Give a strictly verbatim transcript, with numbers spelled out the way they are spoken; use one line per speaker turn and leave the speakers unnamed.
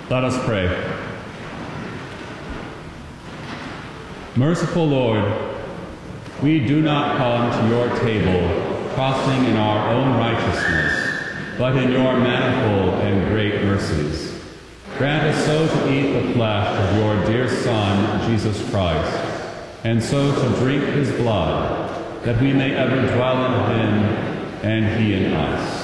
Let us pray. Merciful Lord, we do not come to your table trusting in our own righteousness, but in your manifold and great mercies. Grant us so to eat the flesh of your dear Son, Jesus Christ, and so to drink his blood, that we may ever dwell in him and he in us.